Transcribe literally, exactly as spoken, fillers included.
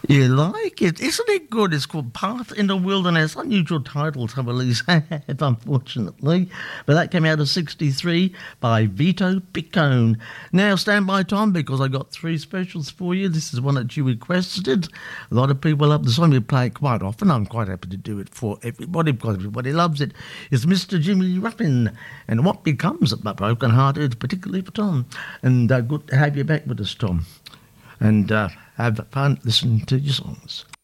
You like it? Isn't it good? It's called Path in the Wilderness. Unusual title some of these have, unfortunately. But that came out of sixty-three by Vito Piccone. Now, stand by, Tom, because I got three specials for you. This is one that you requested. A lot of people love the song. We play it quite often. I'm quite happy to do it for everybody because everybody loves it. It's Mister Jimmy Ruffin and What Becomes of the Broken Hearted, particularly for Tom. And uh, good to have you back with us, Tom. And uh, have fun listening to your songs.